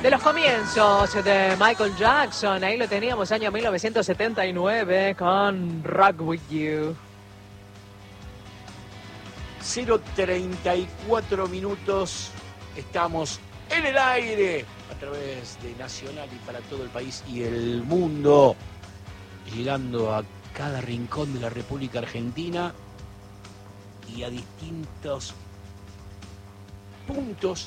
De los comienzos de Michael Jackson, ahí lo teníamos, año 1979, con Rock With You. 0:34 minutos, estamos en el aire a través de Nacional y para todo el país y el mundo, llegando a cada rincón de la República Argentina y a distintos puntos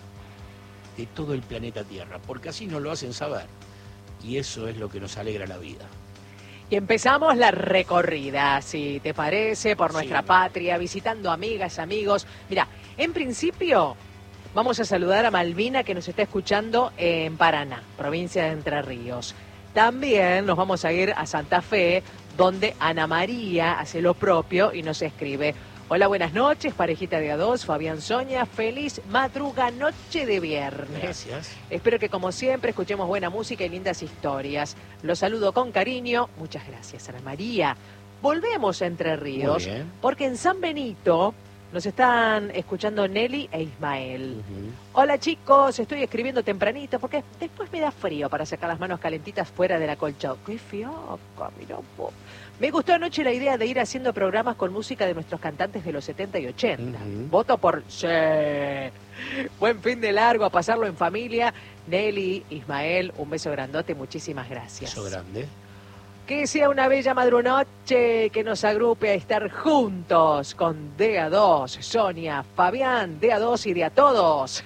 de todo el planeta Tierra, porque así nos lo hacen saber y eso es lo que nos alegra la vida. Y empezamos la recorrida, si te parece, por nuestra patria, visitando amigas, amigos. Mira, en principio vamos a saludar a Malvina, que nos está escuchando en Paraná, provincia de Entre Ríos. También nos vamos a ir a Santa Fe, donde Ana María hace lo propio y nos escribe: hola, buenas noches, parejita de A2, Fabián Sonia, feliz madruga noche de viernes. Gracias. Espero que como siempre escuchemos buena música y lindas historias. Los saludo con cariño. Muchas gracias, Ana María. Volvemos a Entre Ríos, porque en San Benito nos están escuchando Nelly e Ismael. Hola chicos, estoy escribiendo tempranito porque después me da frío para sacar las manos calentitas fuera del acolchado. ¡Qué fioca, mirá vos! Me gustó anoche la idea de ir haciendo programas con música de nuestros cantantes de los 70 y 80. Voto por sí. Buen fin de largo, a pasarlo en familia. Nelly, Ismael, un beso grandote, muchísimas gracias. Beso grande. Que sea una bella madrunoche que nos agrupe a estar juntos con DA2, Sonia, Fabián, DA2 y de a todos.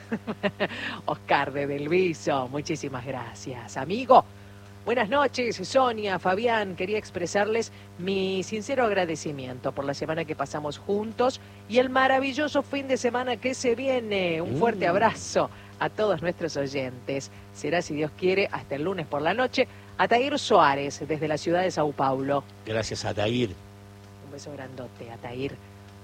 Oscar de Delviso, muchísimas gracias. Amigo, buenas noches, Sonia, Fabián. Quería expresarles mi sincero agradecimiento por la semana que pasamos juntos y el maravilloso fin de semana que se viene. Un fuerte abrazo a todos nuestros oyentes. Será, si Dios quiere, hasta el lunes por la noche. Atair Suárez, desde la ciudad de Sao Paulo. Gracias, Atair. Un beso grandote, Atair.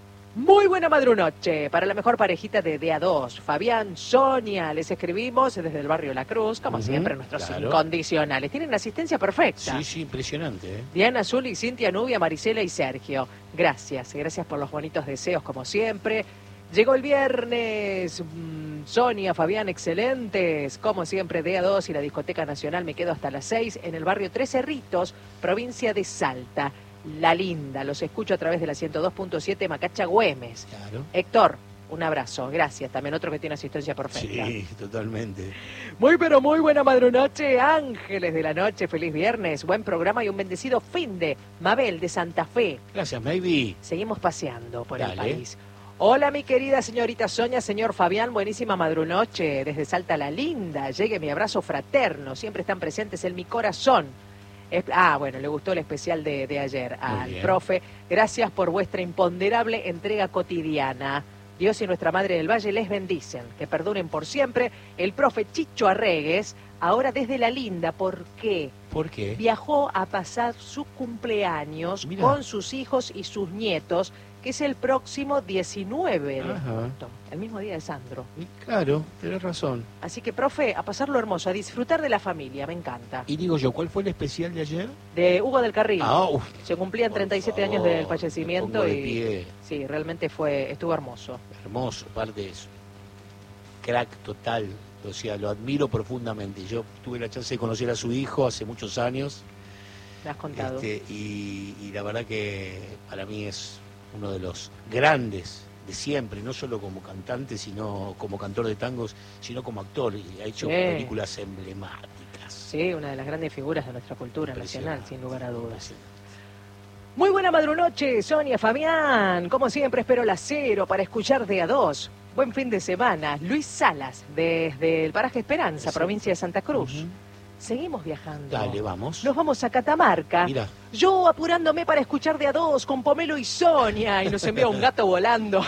Muy buena madrunoche para la mejor parejita de A2. Fabián, Sonia, les escribimos desde el barrio La Cruz, como siempre, nuestros incondicionales. Tienen asistencia perfecta. Sí, impresionante. Diana, Zuli, Cintia, Nubia, Marisela y Sergio. Gracias por los bonitos deseos, como siempre. Llegó el viernes, Sonia, Fabián, excelentes, como siempre, DA2 y la Discoteca Nacional. Me quedo hasta las 6 en el barrio Tres Cerritos, provincia de Salta, La Linda. Los escucho a través de la 102.7 Macacha Güemes. Claro. Héctor, un abrazo, gracias. También otro que tiene asistencia perfecta. Sí, totalmente. Muy pero muy buena madrunoche, ángeles de la noche, feliz viernes, buen programa y un bendecido fin de Mabel de Santa Fe. Gracias, Maybe. Seguimos paseando por el país. Hola, mi querida señorita Sonia, señor Fabián, buenísima madrunoche desde Salta La Linda. Llegue mi abrazo fraterno, siempre están presentes en mi corazón. Bueno, le gustó el especial de ayer al profe. Gracias por vuestra imponderable entrega cotidiana. Dios y nuestra Madre del Valle les bendicen, que perduren por siempre. El profe Chicho Arregues, ahora desde La Linda, ¿por qué? ¿Por qué? Viajó a pasar su cumpleaños con sus hijos y sus nietos, que es el próximo 19 de agosto, el mismo día de Sandro. Claro, tenés razón. Así que, profe, a pasarlo hermoso, a disfrutar de la familia, me encanta. Y digo yo, ¿cuál fue el especial de ayer? De Hugo del Carril. Se cumplían 37 años del fallecimiento de y pie. Sí, realmente estuvo hermoso. Hermoso, aparte de eso. Crack total, o sea, lo admiro profundamente. Yo tuve la chance de conocer a su hijo hace muchos años. Me has contado. Y la verdad que para mí es uno de los grandes de siempre, no solo como cantante, sino como cantor de tangos, sino como actor, y ha hecho películas emblemáticas. Sí, una de las grandes figuras de nuestra cultura nacional, sin lugar a dudas. Muy buena madrunoche, Sonia, Fabián. Como siempre, espero la 0 para escuchar de A2. Buen fin de semana. Luis Salas, desde el paraje Esperanza, provincia de Santa Cruz. Seguimos viajando. Dale, vamos. Nos vamos a Catamarca. Mira. Yo apurándome para escuchar de A2 con Pomelo y Sonia. Y nos envía un gato volando.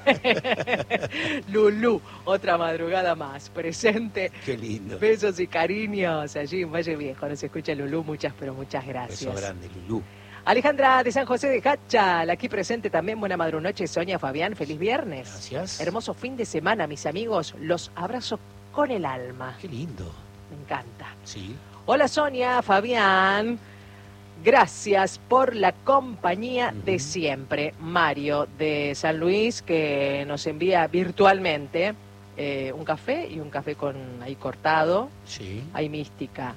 Lulú, otra madrugada más. Presente. Qué lindo. Besos y cariños allí en Valle Viejo. Nos escucha Lulú. Muchas, pero muchas gracias. Beso grande, Lulú. Alejandra de San José de Cachal, aquí presente también. Buena madrunoche, Sonia, Fabián. Feliz viernes. Gracias. Hermoso fin de semana, mis amigos. Los abrazo con el alma. Qué lindo. Me encanta. Sí. Hola Sonia, Fabián. Gracias por la compañía de siempre. Mario de San Luis, que nos envía virtualmente un café y un café con ahí cortado. Sí. Hay mística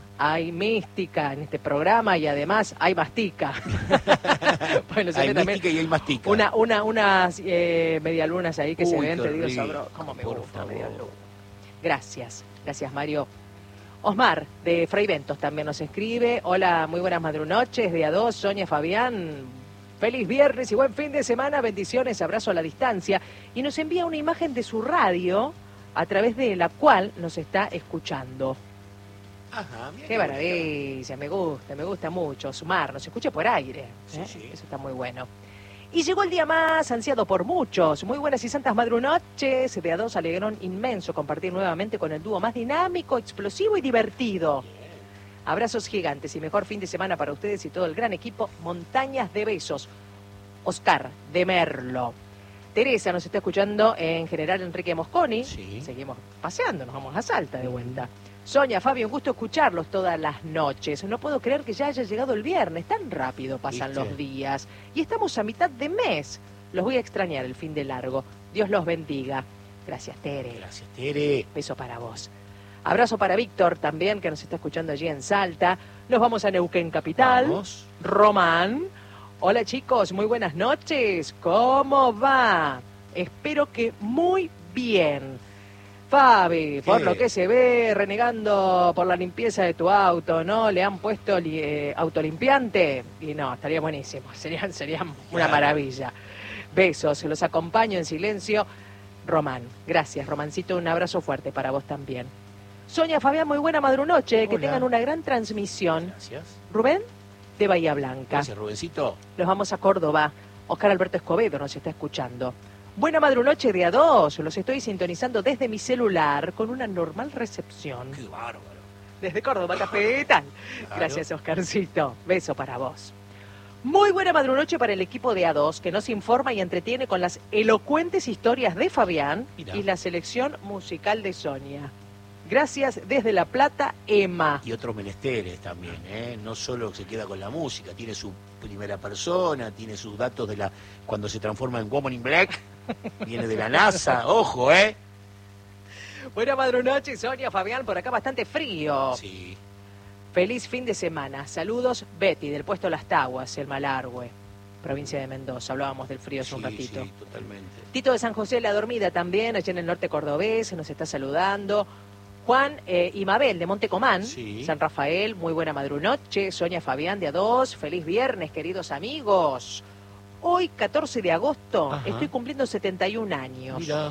en este programa y además hay mastica. Bueno, hay mística y hay mastica. Unas medialunas ahí que se ven, te digo, rico, cómo me gusta medialuna. Gracias Mario. Osmar, de Fray Ventos, también nos escribe. Hola, muy buenas madrunoches, de A2, Sonia, Fabián. Feliz viernes y buen fin de semana, bendiciones, abrazo a la distancia. Y nos envía una imagen de su radio, a través de la cual nos está escuchando. Ajá, qué maravilla, me gusta mucho. Sumar, nos escucha por aire. Sí, sí. Eso está muy bueno. Y llegó el día más ansiado por muchos. Muy buenas y santas madrunoches. De A2, alegrón inmenso compartir nuevamente con el dúo más dinámico, explosivo y divertido. Bien. Abrazos gigantes y mejor fin de semana para ustedes y todo el gran equipo. Montañas de besos. Oscar de Merlo. Teresa nos está escuchando en General Enrique Mosconi. Sí. Seguimos paseando, nos vamos a Salta de vuelta. Sonia, Fabio, un gusto escucharlos todas las noches. No puedo creer que ya haya llegado el viernes. Tan rápido pasan los días. Y estamos a mitad de mes. Los voy a extrañar el fin de largo. Dios los bendiga. Gracias, Tere. Gracias, Tere. Beso para vos. Abrazo para Víctor también, que nos está escuchando allí en Salta. Nos vamos a Neuquén Capital. Vamos. Román. Hola, chicos. Muy buenas noches. ¿Cómo va? Espero que muy bien. Fabi, por lo que se ve, renegando por la limpieza de tu auto, ¿no? Le han puesto autolimpiante y no, estaría buenísimo, sería una maravilla. Besos, los acompaño en silencio. Román, gracias, Romancito, un abrazo fuerte para vos también. Sonia, Fabián, muy buena madrunoche, que tengan una gran transmisión. Gracias. Rubén, de Bahía Blanca. Gracias, Rubencito. Nos vamos a Córdoba. Oscar Alberto Escobedo nos está escuchando. Buena madrunoche de A2, los estoy sintonizando desde mi celular con una normal recepción. ¡Qué bárbaro! Desde Córdoba, capital. Claro. Gracias, Oscarcito. Beso para vos. Muy buena madrunoche para el equipo de A2, que nos informa y entretiene con las elocuentes historias de Fabián y la selección musical de Sonia. Gracias desde La Plata, Emma. Y otros menesteres también, ¿eh? No solo se queda con la música, tiene su primera persona, tiene sus datos de cuando se transforma en Woman in Black, viene de la NASA, ojo, ¿eh? Buena madrunoche, Sonia, Fabián, por acá bastante frío. Sí. Feliz fin de semana. Saludos, Betty, del puesto Las Taguas, el Malargüe, provincia de Mendoza. Hablábamos del frío hace un ratito. Sí, totalmente. Tito de San José, La Dormida también, allá en el norte cordobés, nos está saludando. Juan y Mabel de Montecomán, San Rafael, muy buena madrunoche. Sonia, Fabián de A2, feliz viernes, queridos amigos. Hoy, 14 de agosto, estoy cumpliendo 71 años. Mira.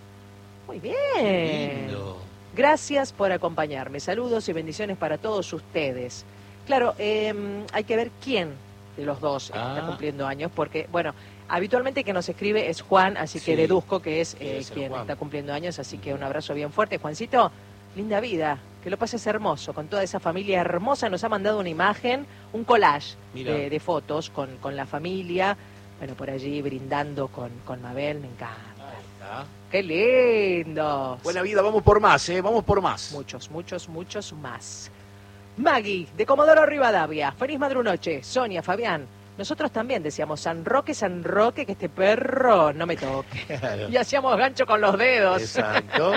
Muy bien. Lindo. Gracias por acompañarme. Saludos y bendiciones para todos ustedes. Claro, hay que ver quién de los dos está cumpliendo años, porque, bueno, habitualmente que nos escribe es Juan, así que deduzco que es quien está cumpliendo años, así que un abrazo bien fuerte. Juancito, linda vida, que lo pases hermoso, con toda esa familia hermosa. Nos ha mandado una imagen, un collage de fotos con la familia, bueno, por allí brindando con Mabel, me encanta. ¡Qué lindo! Buena vida, vamos por más, vamos por más. Muchos más. Maggie, de Comodoro Rivadavia, feliz madrunoche. Sonia, Fabián, nosotros también decíamos San Roque, que este perro no me toque. Claro. Y hacíamos gancho con los dedos. Exacto.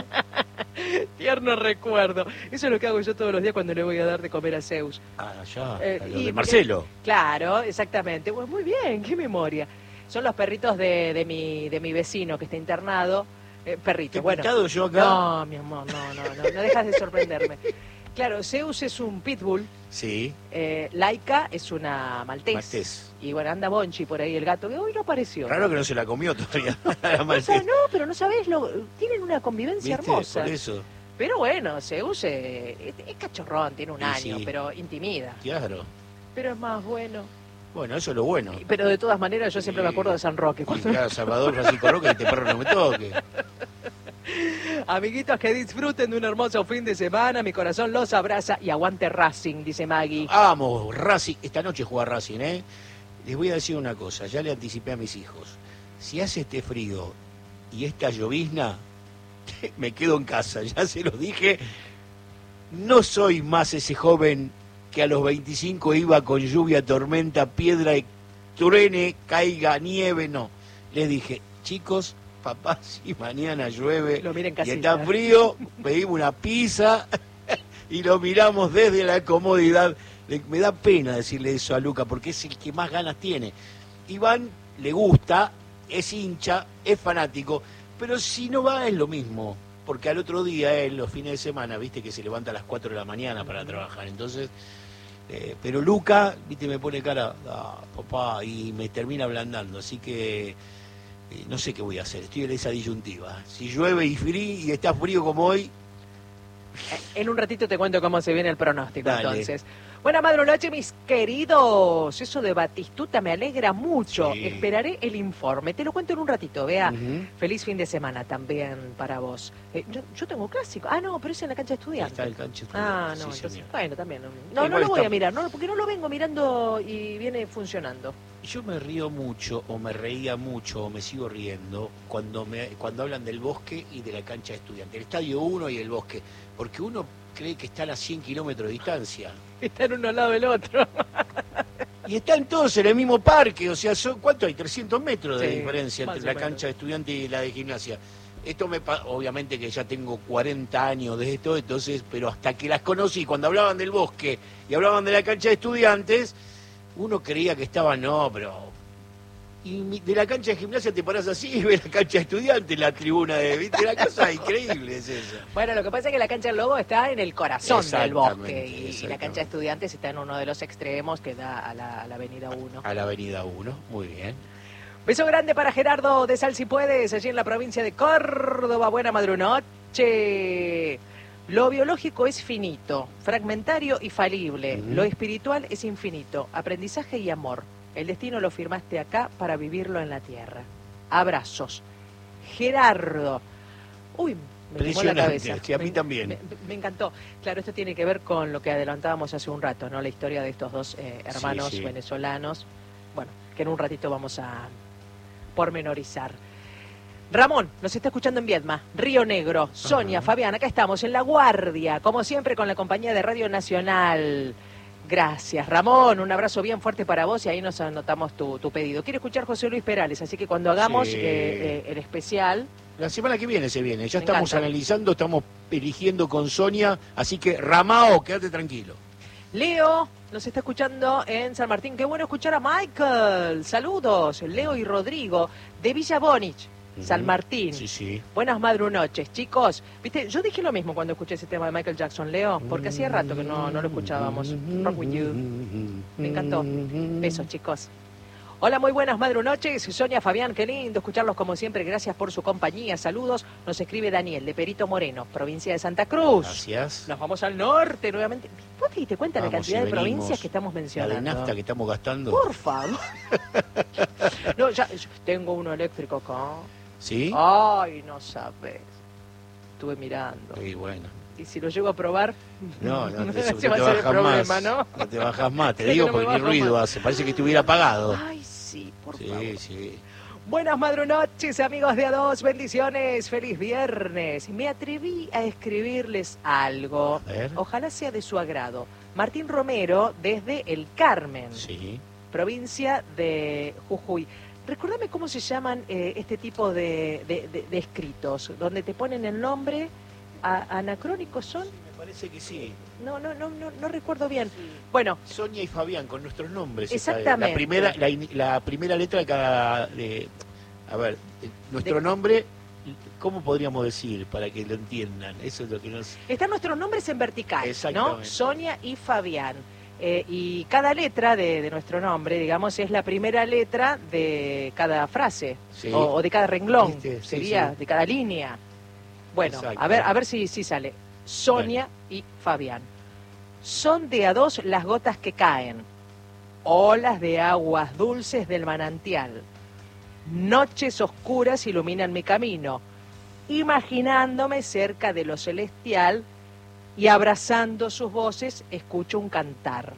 Tierno recuerdo. Eso es lo que hago yo todos los días cuando le voy a dar de comer a Zeus. De Marcelo. Claro, exactamente. Pues muy bien, qué memoria. Son los perritos de mi vecino que está internado. Perrito, ¿Qué pintado yo acá? No, mi amor, no dejas de sorprenderme. Claro, Zeus es un pitbull. Sí. Laika es una maltés. Y bueno, anda Bonchi por ahí, el gato, que hoy no apareció. Claro que no se la comió todavía. O sea, no, pero no sabés, tienen una convivencia hermosa. Por eso. Pero bueno, Zeus es cachorrón, tiene un año, pero intimida. Claro. Pero es más bueno. Bueno, eso es lo bueno. Pero de todas maneras yo siempre me acuerdo de San Roque. Claro, Salvador Francisco Roque, este perro no me toque. Amiguitos, que disfruten de un hermoso fin de semana. Mi corazón los abraza y aguante Racing, dice Maggie. Vamos, Racing. Esta noche juega Racing, ¿eh? Les voy a decir una cosa, ya le anticipé a mis hijos. Si hace este frío y esta llovizna, me quedo en casa. Ya se los dije. No soy más ese joven que a los 25 iba con lluvia, tormenta, piedra, truene, caiga, nieve. No. Les dije, chicos, papá, si mañana llueve y está frío, pedimos una pizza y lo miramos desde la comodidad. Me da pena decirle eso a Luca, porque es el que más ganas tiene. Iván le gusta, es hincha, es fanático, pero si no va es lo mismo, porque al otro día él, los fines de semana, viste que se levanta a las 4 de la mañana para trabajar, entonces... pero Luca, viste, me pone cara, papá, y me termina ablandando, así que no sé qué voy a hacer, estoy en esa disyuntiva. Si llueve y está frío como hoy... En un ratito te cuento cómo se viene el pronóstico. Dale. Entonces. Buena madrugada, mis queridos. Eso de Batistuta me alegra mucho. Sí. Esperaré el informe. Te lo cuento en un ratito, vea. Feliz fin de semana también para vos. Yo tengo clásico. Ah, no, pero es en la cancha de estudiantes. Está el cancha de Ah, no, sí, entonces, señor. bueno, también. No lo voy a mirar, no, porque no lo vengo mirando y viene funcionando. Yo me río mucho, o me reía mucho, o me sigo riendo, cuando hablan del bosque y de la cancha de estudiantes. El estadio 1 y el bosque. Porque uno cree que están a 100 kilómetros de distancia. Están uno al lado del otro. Y están todos en el mismo parque, o sea, ¿cuánto hay? 300 metros de diferencia entre la cancha de estudiantes y la de gimnasia. Esto obviamente que ya tengo 40 años de esto, entonces, pero hasta que las conocí, cuando hablaban del bosque y hablaban de la cancha de estudiantes, uno creía que estaban, y de la cancha de gimnasia te parás así y ves la cancha de estudiantes, la tribuna ¿viste? La cosa increíble es eso. Bueno, lo que pasa es que la cancha del Lobo está en el corazón del bosque y la cancha de estudiantes está en uno de los extremos que da a la avenida 1. A la avenida 1, muy bien. Beso grande para Gerardo de Sal Si Puedes, allí en la provincia de Córdoba. Buena madrunoche. Lo biológico es finito, fragmentario y falible. Lo espiritual es infinito, aprendizaje y amor. El destino lo firmaste acá para vivirlo en la tierra. Abrazos. Gerardo. Uy, me quemó la cabeza. Que a mí también. Me encantó. Claro, esto tiene que ver con lo que adelantábamos hace un rato, ¿no? La historia de estos dos hermanos venezolanos. Bueno, que en un ratito vamos a pormenorizar. Ramón, nos está escuchando en Viedma, Río Negro. Sonia, Fabián, acá estamos en La Guardia, como siempre con la compañía de Radio Nacional. Gracias, Ramón. Un abrazo bien fuerte para vos y ahí nos anotamos tu pedido. Quiero escuchar José Luis Perales, así que cuando hagamos el especial... La semana que viene se viene. Ya estamos analizando, estamos eligiendo con Sonia, así que Ramao, quédate tranquilo. Leo nos está escuchando en San Martín. Qué bueno escuchar a Michael. Saludos, Leo y Rodrigo, de Villa Bonich. San Martín. Sí. Buenas madrunoches, chicos. Viste, yo dije lo mismo cuando escuché ese tema de Michael Jackson, Leo, porque hacía rato que no lo escuchábamos. Rock with you. Me encantó. Besos, chicos. Hola, muy buenas madrunoches. Sonia, Fabián, qué lindo escucharlos como siempre. Gracias por su compañía. Saludos. Nos escribe Daniel, de Perito Moreno, provincia de Santa Cruz. Gracias. Nos vamos al norte nuevamente. ¿Vos te diste cuenta de la cantidad de provincias que estamos mencionando? La de nafta que estamos gastando. Por favor. No, yo tengo uno eléctrico acá. ¿Sí? Ay, no sabes. Estuve mirando. Y bueno. Y si lo llego a probar, no se te va a ser el problema, más. ¿no? No te bajas más, te Creo digo, que no me porque ni bajo ruido más. hace. Parece que estuviera apagado. Ay, sí, por favor. Sí. Buenas madrunoches, amigos de A2, bendiciones, feliz viernes. Me atreví a escribirles algo. A ver. Ojalá sea de su agrado. Martín Romero, desde El Carmen, Sí. provincia de Jujuy. Recordame cómo se llaman este tipo de escritos, donde te ponen el nombre, anacrónicos son. Me parece que sí. No recuerdo bien. Bueno, Sonia y Fabián, con nuestros nombres. Exactamente. La primera letra de cada... a ver, nuestro nombre, ¿cómo podríamos decir para que lo entiendan? Eso es lo que nos... están nuestros nombres en vertical, ¿no? Exactamente. Sonia y Fabián. Y cada letra de nuestro nombre, digamos, es la primera letra de cada frase, Sí. o de cada renglón, Sí, sería, de cada línea. Bueno, Exacto. a ver si sale. Sonia y Fabián. Son de a dos las gotas que caen, olas de aguas dulces del manantial. Noches oscuras iluminan mi camino, imaginándome cerca de lo celestial y abrazando sus voces escucho un cantar.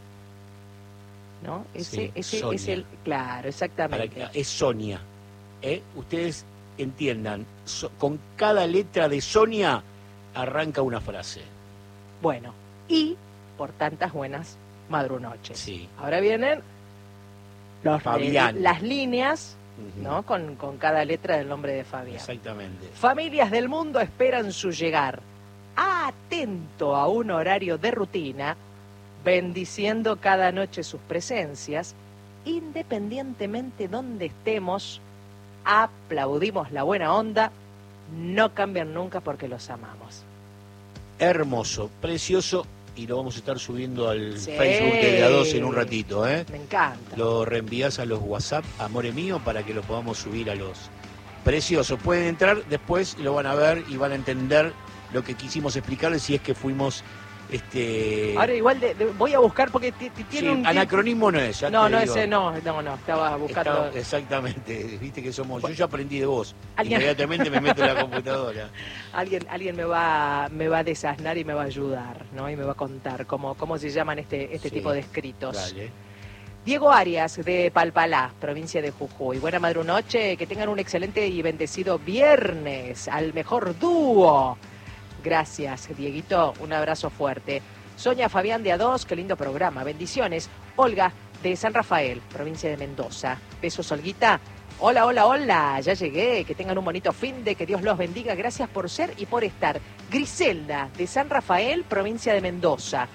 ¿No? Ese Sonia. es el... Claro, exactamente. Es Sonia. Ustedes entiendan, con cada letra de Sonia arranca una frase. Bueno, y por tantas buenas madrunoches. Sí. Ahora vienen las líneas ¿no? Con cada letra del nombre de Fabián. Exactamente. Familias del mundo esperan su llegar. Atento a un horario de rutina, bendiciendo cada noche sus presencias, independientemente donde estemos, aplaudimos la buena onda, no cambian nunca porque los amamos. Hermoso, precioso, y lo vamos a estar subiendo al Facebook de la 12 en un ratito, ¿eh? Me encanta. Lo reenvías a los WhatsApp, amore mío, para que lo podamos subir a los preciosos. Pueden entrar, después lo van a ver y van a entender lo que quisimos explicarles, si es que fuimos... Ahora igual voy a buscar porque tiene un... Anacronismo no es, ya no, te digo. Ese no, estaba buscando... Exactamente, viste que somos... Yo ya aprendí de vos, ¿Alguien? inmediatamente me meto en la computadora. Alguien me va a desasnar y me va a ayudar, ¿no? Y me va a contar cómo se llaman este Sí, tipo de escritos. Dale. Diego Arias, de Palpalá, provincia de Jujuy. Buena madrunoche, que tengan un excelente y bendecido viernes, al mejor dúo. Gracias, Dieguito, un abrazo fuerte. Sonia Fabián de A2, qué lindo programa, bendiciones. Olga, de San Rafael, provincia de Mendoza. Besos, Olguita. Hola, hola, hola, ya llegué, que tengan un bonito fin de, que Dios los bendiga, gracias por ser y por estar. Griselda, de San Rafael, provincia de Mendoza.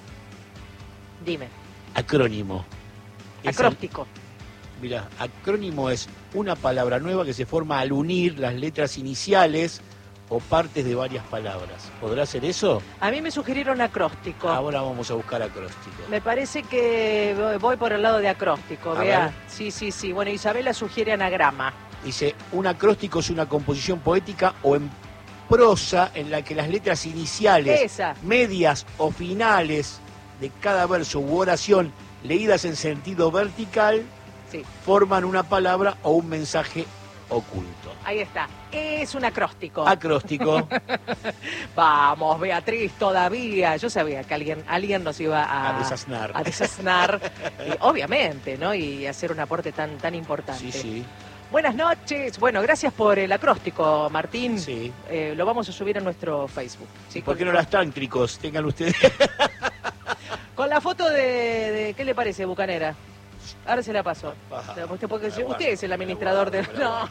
Dime. Acrónimo. Acróstico. Mira, acrónimo es una palabra nueva que se forma al unir las letras iniciales o partes de varias palabras. ¿Podrá ser eso? A mí me sugirieron acróstico. Ahora vamos a buscar acróstico. Me parece que voy por el lado de acróstico, A vea. ver. Sí. Bueno, Isabela sugiere anagrama. Dice, un acróstico es una composición poética o en prosa en la que las letras iniciales, Esa. medias o finales de cada verso u oración leídas en sentido vertical Sí, forman una palabra o un mensaje oculto. ahí está. Es un acróstico. Acróstico. Vamos, Beatriz, todavía. Yo sabía que alguien nos iba A desasnar. A desasnar. Y, obviamente, ¿no? Y hacer un aporte tan importante. Sí. Buenas noches. Bueno, gracias por el acróstico, Martín. Sí. Lo vamos a subir a nuestro Facebook. ¿Sí? ¿Por qué no las tántricos? Tengan ustedes. Con la foto de ¿qué le parece, Bucanera? Ahora se la paso. Usted es el administrador del... No.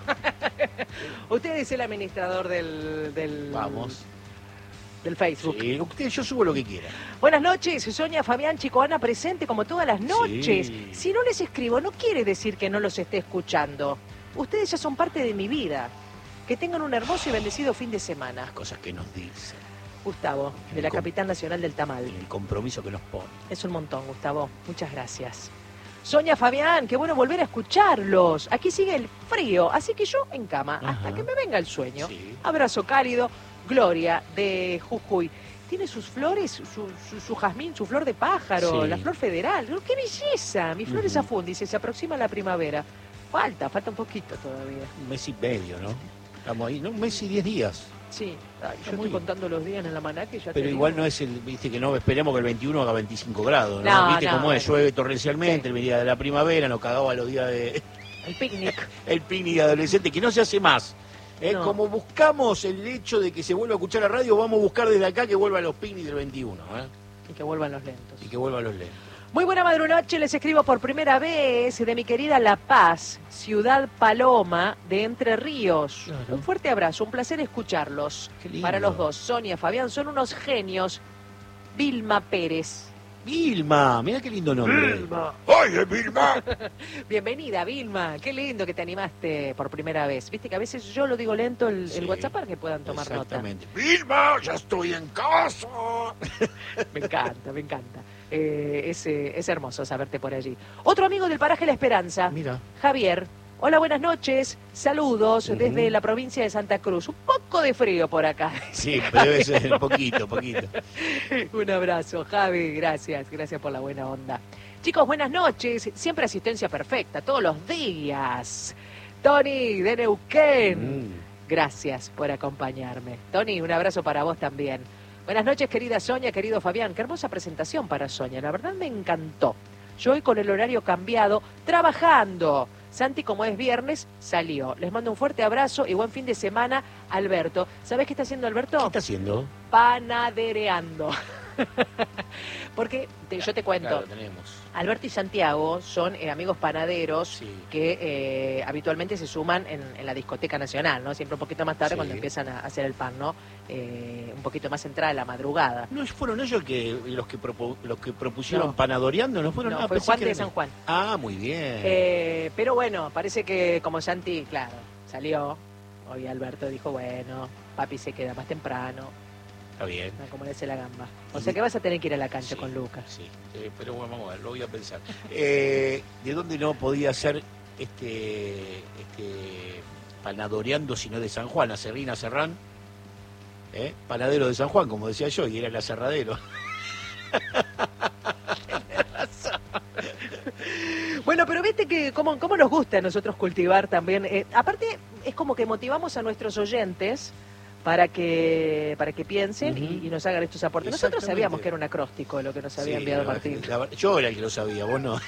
Usted es el administrador del... Vamos. Del Facebook. Sí, yo subo lo que quiera. Buenas noches, Sonia, Fabián, Chico, Ana, presente como todas las noches. Sí. Si no les escribo, no quiere decir que no los esté escuchando. Ustedes ya son parte de mi vida. Que tengan un hermoso y bendecido fin de semana. Las cosas que nos dicen. Gustavo, de la capital nacional del tamal. El compromiso que nos pone. Es un montón, Gustavo. Muchas gracias. Sonia, Fabián, qué bueno volver a escucharlos. Aquí sigue el frío, así que yo en cama, hasta que me venga el sueño. Sí. Abrazo cálido. Gloria, de Jujuy. Tiene sus flores, su jazmín, su flor de pájaro, Sí. la flor federal. ¡Qué belleza! Mi flor es afúndice, se aproxima la primavera. Falta un poquito todavía. Un mes y medio, ¿no? Estamos ahí, ¿no? Un mes y 10 días. Sí, yo muy estoy bien. contando los días en el almanaque. Ya Pero te igual digo. no es viste que no esperemos que el 21 haga 25 grados, ¿no? No, Viste no, cómo es, bueno. llueve torrencialmente, Sí. el día de la primavera, nos cagaba los días de... El picnic. el picnic de adolescente, que no se hace más. No. Como buscamos el hecho de que se vuelva a escuchar la radio, vamos a buscar desde acá que vuelvan los picnics del 21, ¿eh? Y que vuelvan los lentos. Y que vuelvan los lentos. Muy buena madrunoche, les escribo por primera vez de mi querida La Paz, Ciudad Paloma de Entre Ríos. Claro. Un fuerte abrazo, un placer escucharlos. Qué lindo. Para los dos, Sonia, Fabián, son unos genios. Vilma Pérez. Vilma, mira qué lindo nombre. Oye, Vilma. Bienvenida, Vilma. Qué lindo que te animaste por primera vez. Viste que a veces yo lo digo lento el Sí. WhatsApp para que puedan tomar nota. Exactamente. Vilma, ya estoy en casa. Me encanta, me encanta. Es hermoso saberte por allí. Otro amigo del paraje La Esperanza, Mira. Javier. Hola, buenas noches. Saludos desde la provincia de Santa Cruz. Un poco de frío por acá. Sí, pero debe ser poquito. Un abrazo, Javi. Gracias por la buena onda. Chicos, buenas noches. Siempre asistencia perfecta, todos los días. Tony de Neuquén. Gracias por acompañarme. Tony, un abrazo para vos también. Buenas noches, querida Sonia, querido Fabián. Qué hermosa presentación para Sonia. La verdad me encantó. Yo hoy con el horario cambiado, trabajando. Santi, como es viernes, salió. Les mando un fuerte abrazo y buen fin de semana, Alberto. ¿Sabés qué está haciendo Alberto? ¿Qué está haciendo? Panadereando. Porque yo te cuento, Claro, tenemos. Alberto y Santiago son amigos panaderos Sí. que habitualmente se suman en la discoteca nacional, ¿no? Siempre un poquito más tarde Sí. cuando empiezan a hacer el pan, ¿no? Un poquito más entrada a la madrugada. ¿No fueron ellos los que propusieron No. Panadoreando? ¿No fueron? No, Ah, fue pensé Juan que de eran- San Juan. Ah, muy bien. Pero bueno, parece que como Santi, claro, salió, hoy Alberto dijo, bueno, papi se queda más temprano, Está bien. como le hace la gamba. O sea que vas a tener que ir a la cancha Sí, con Lucas. Sí, pero bueno, vamos a ver, lo voy a pensar. ¿De dónde no podía ser este Panadoreando sino de San Juan? Acerrín, Serrán, panadero de San Juan, como decía yo, y era el aserradero. Bueno, pero viste que cómo nos gusta a nosotros cultivar también. Aparte, es como que motivamos a nuestros oyentes para que piensen y nos hagan estos aportes. Nosotros Exactamente. sabíamos que era un acróstico lo que nos había Sí, enviado la Martín. verdad, yo era el que lo sabía, vos no.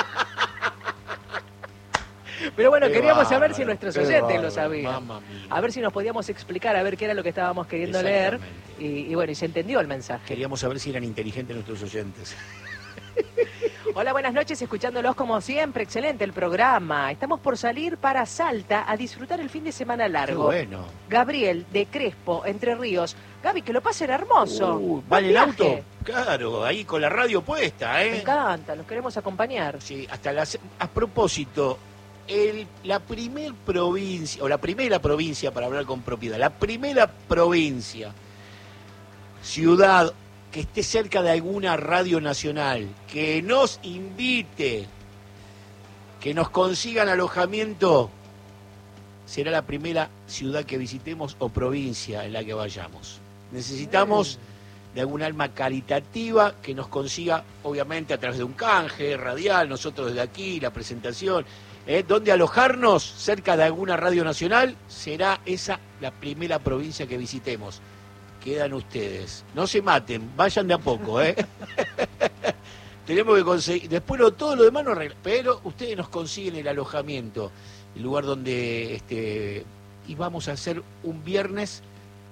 Pero bueno, Qué queríamos saber bárbaro, si nuestros qué oyentes bárbaro, lo sabían. mamma mía. A ver si nos podíamos explicar, a ver qué era lo que estábamos queriendo leer. Exactamente. Y bueno, y se entendió el mensaje. Queríamos saber si eran inteligentes nuestros oyentes. Hola, buenas noches, escuchándolos como siempre. Excelente el programa. Estamos por salir para Salta a disfrutar el fin de semana Qué largo. bueno. Gabriel, de Crespo, Entre Ríos. Gaby, que lo pasen hermoso. ¿Vale el Buen auto? viaje. Claro, ahí con la radio puesta, Me encanta, los queremos acompañar. Sí, a propósito, la primera provincia, para hablar con propiedad, la primera provincia, ciudad que esté cerca de alguna radio nacional, que nos invite, que nos consigan alojamiento, será la primera ciudad que visitemos o provincia en la que vayamos. Necesitamos de algún alma caritativa que nos consiga, obviamente, a través de un canje radial, nosotros desde aquí, la presentación, donde alojarnos cerca de alguna radio nacional, será esa la primera provincia que visitemos. Quedan ustedes. No se maten, vayan de a poco, Tenemos que conseguir, después todo lo demás nos arregla, pero ustedes nos consiguen el alojamiento, el lugar donde y vamos a hacer un viernes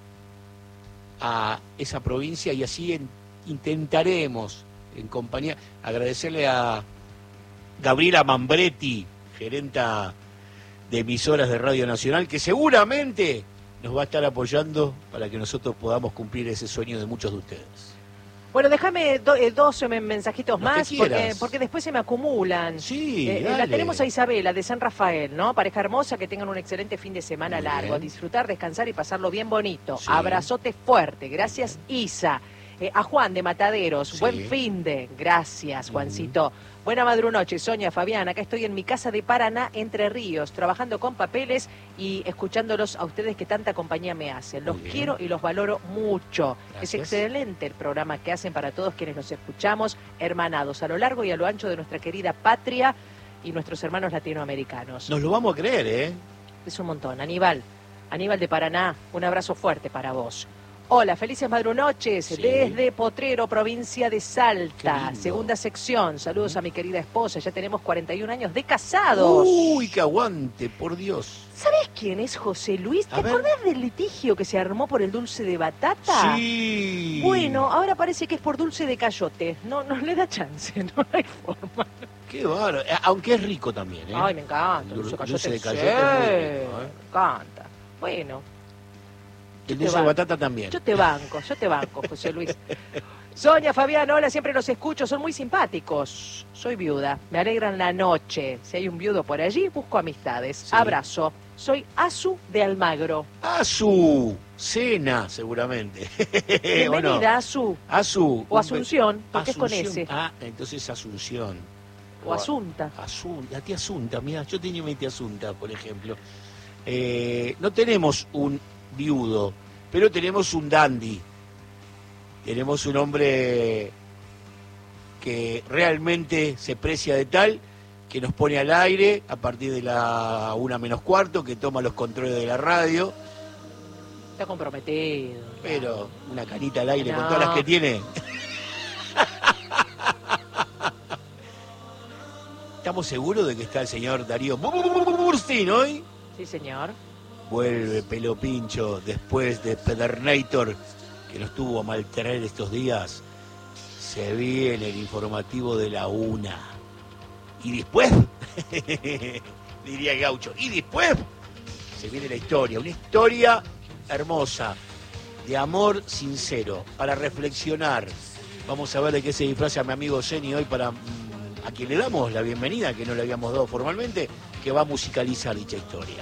a esa provincia y así intentaremos en compañía agradecerle a Gabriela Mambretti, gerenta de emisoras de Radio Nacional, que seguramente nos va a estar apoyando para que nosotros podamos cumplir ese sueño de muchos de ustedes. Bueno, déjame dos mensajitos Los que más, quieras. porque después se me acumulan. Sí, La dale. tenemos a Isabela, de San Rafael, ¿no? Pareja hermosa, que tengan un excelente fin de semana Muy largo. A bien. disfrutar, descansar y pasarlo bien bonito. Sí. Abrazote fuerte. Gracias, Isa. A Juan, de Mataderos. Sí. Buen fin de. Gracias, Juancito. Buena madrunoche, Sonia, Fabián. Acá estoy en mi casa de Paraná, Entre Ríos, trabajando con papeles y escuchándolos a ustedes que tanta compañía me hacen. Los Muy bien. quiero y los valoro mucho. Gracias. Es excelente el programa que hacen para todos quienes los escuchamos, hermanados a lo largo y a lo ancho de nuestra querida patria y nuestros hermanos latinoamericanos. Nos lo vamos a creer, Es un montón. Aníbal de Paraná, un abrazo fuerte para vos. Hola, felices madrunoches Sí. desde Potrero, provincia de Qué Salta, lindo. segunda sección. Saludos a mi querida esposa, ya tenemos 41 años de casados. Uy, que aguante, por Dios. ¿Sabés quién es José Luis? A ¿Te ver. acordás del litigio que se armó por el dulce de batata? Sí. Bueno, ahora parece que es por dulce de cayote. No le da chance, no hay forma. Qué bárbaro. Aunque es rico también, Ay, me encanta. El Dulce de dulce de cayote, cayote es muy sí, rico, me encanta. Bueno, El te dulce de banco. batata también. yo te banco, José Luis. Sonia, Fabián, hola, siempre los escucho, son muy simpáticos. Soy viuda, me alegran la noche. Si hay un viudo por allí, busco amistades. Sí. Abrazo. Soy Azu de Almagro. Azu, cena, seguramente. ¿O no? Bienvenida, Azu. Azu. O Asunción, porque es con Asunción. S. Ah, entonces Asunción. O Asunta. La tía Asunta, mira, yo tenía mi tía Asunta, por ejemplo. No tenemos un viudo, pero tenemos un dandy. Tenemos un hombre que realmente se precia de tal, que nos pone al aire a partir de la 1:45, que toma los controles de la radio, Está comprometido. pero una canita al aire con No. todas las que tiene. ¿Estamos seguros de que está el señor Darío Burstin hoy? Sí, señor. Vuelve Pelo Pincho después de Pedernator, que nos tuvo a maltraer estos días. Se viene el informativo de la 1. Y después, diría Gaucho, y después se viene la historia. Una historia hermosa, de amor sincero, para reflexionar. Vamos a ver de qué se disfraza mi amigo Zeni hoy para a quien le damos la bienvenida, que no le habíamos dado formalmente, que va a musicalizar dicha historia.